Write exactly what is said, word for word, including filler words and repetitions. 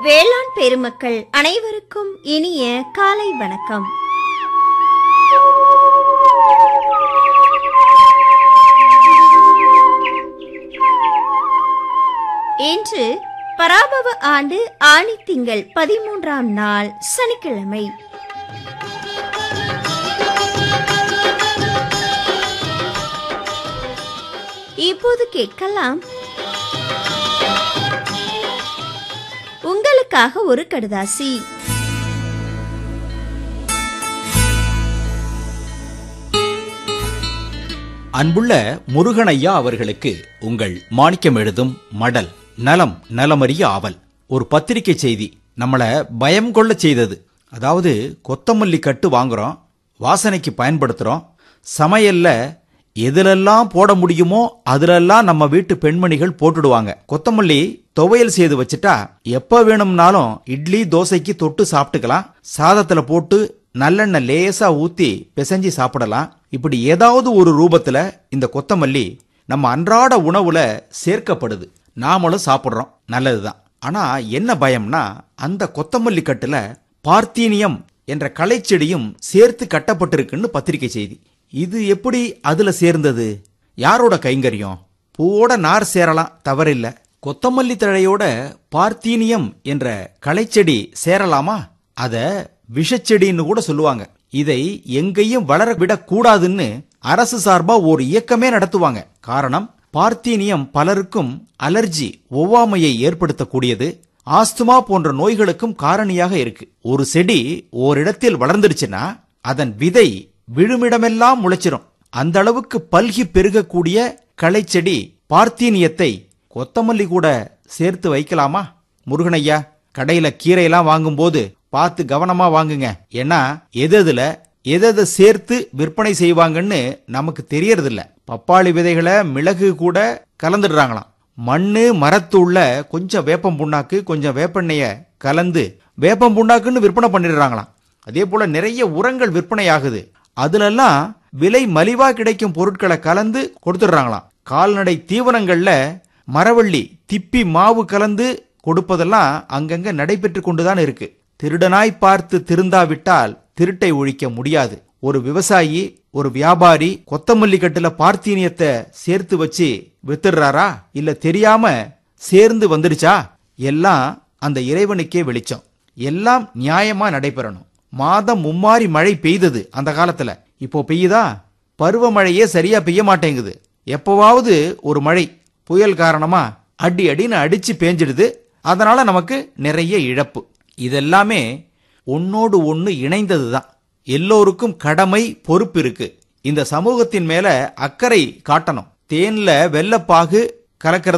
வேளாண் பெருமக்கள் அனைவருக்கும் இனிய காலை வணக்கம். இன்று பராபவ ஆண்டு ஆனி திங்கள் பதிமூன்றாம் நாள் சனிக்கிழமை. இப்போது கேட்கலாம் உங்களுக்காக ஒரு கடுதாசி. அன்புள்ள முருகனையா அவர்களுக்கு உங்கள் மாணிக்கம் எழுதும் மடல். நலம் நலமறிய ஆவல். ஒரு பத்திரிகை செய்தி நம்மள பயம் கொள்ள செய்தது. அதாவது கொத்தமல்லி கட்டு வாங்குறோம், வாசனைக்கு பயன்படுத்துறோம், சமையல்ல எதுலெல்லாம் போட முடியுமோ அதுலெல்லாம் நம்ம வீட்டு பெண்மணிகள் போட்டுடுவாங்க. கொத்தமல்லி துவையல் செய்து வச்சுட்டா எப்ப வேணும்னாலும் இட்லி தோசைக்கு தொட்டு சாப்பிட்டுக்கலாம். சாதத்துல போட்டு நல்லெண்ணெய் லேசா ஊத்தி பிசைஞ்சு சாப்பிடலாம். இப்படி ஏதாவது ஒரு ரூபத்துல இந்த கொத்தமல்லி நம்ம அன்றாட உணவுல சேர்க்கப்படுது. நாமளும் சாப்பிடுறோம், நல்லதுதான். ஆனா என்ன பயம்னா, அந்த கொத்தமல்லி கட்டுல பார்த்தீனியம் என்ற களைச்செடியும் சேர்த்து கட்டப்பட்டிருக்குன்னு பத்திரிகை செய்தி. இது எப்படி அதுல சேர்ந்தது? யாரோட கைங்கரியம்? பூவோட நார் சேரலாம், தவறில்ல. கொத்தமல்லி தழையோட பார்த்தீனியம் என்ற களைச்செடி சேரலாமா? அத விஷச்செடின்னு கூட சொல்லுவாங்க. இதை எங்கேயும் வளர விடக்கூடாதுன்னு அரசு சார்பா ஒரு இயக்கமே நடத்துவாங்க. காரணம், பார்த்தீனியம் பலருக்கும் அலர்ஜி, ஒவ்வாமையை ஏற்படுத்தக்கூடியது, ஆஸ்துமா போன்ற நோய்களுக்கும் காரணியாக இருக்கு. ஒரு செடி ஓரிடத்தில் வளர்ந்துருச்சுன்னா அதன் விதை விழுமிடமெல்லாம் முளைச்சிரும். அந்த அளவுக்கு பல்கி பெருகக்கூடிய களைச்செடி பார்த்தீனியத்தை கொத்தமல்லி கூட சேர்த்து வைக்கலாமா? முருகனையா, கடையில கீரையெல்லாம் வாங்கும்போது பார்த்து கவனமா வாங்குங்க. ஏன்னா எதுல எதை சேர்த்து விற்பனை செய்வாங்கன்னு நமக்கு தெரியறதில்ல. பப்பாளி விதைகளை மிளகு கூட கலந்துடுறாங்களாம். மண்ணு மரத்துள்ள கொஞ்சம் வேப்பம் புண்ணாக்கு கொஞ்சம் வேப்பெண்ணெய கலந்து வேப்பம் புண்ணாக்குன்னு விற்பனை பண்ணிடுறாங்களாம். அதே போல நிறைய உரங்கள் விற்பனை ஆகுது. அதுலெல்லாம் விலை மலிவா கிடைக்கும் பொருட்களை கலந்து கொடுத்துடுறாங்களாம். கால்நடை தீவனங்கள்ல மரவள்ளி திப்பி மாவு கலந்து கொடுப்பதெல்லாம் அங்கங்க நடைபெற்று கொண்டுதான் இருக்கு. திருடனாய் பார்த்து திருந்தாவிட்டால் திருட்டை ஒழிக்க முடியாது. ஒரு விவசாயி, ஒரு வியாபாரி கொத்தமல்லி கட்டுல பார்த்தீனியத்தை சேர்த்து வச்சு வித்துடுறாரா, இல்ல தெரியாம சேர்ந்து வந்துடுச்சா? எல்லாம் அந்த இறைவனுக்கே வெளிச்சம். எல்லாம் நியாயமா நடைபெறணும். மாதம் மும்மாரி மழை பெய்தது அந்த காலத்துல. இப்போ பெய்யுதா? பருவமழையே சரியா பெய்ய மாட்டேங்குது. எப்பவாவது ஒரு மழை புயல் காரணமா அடி அடின்னு அடிச்சு பேஞ்சிடுது. அதனால நமக்கு நிறைய இழப்பு. இதெல்லாமே ஒன்னோடு ஒன்னு இணைந்ததுதான். எல்லோருக்கும் கடமை, பொறுப்பு இருக்கு. இந்த சமூகத்தின் மேல அக்கறை காட்டணும். தேன்ல வெள்ளப்பாகு கலக்கிறது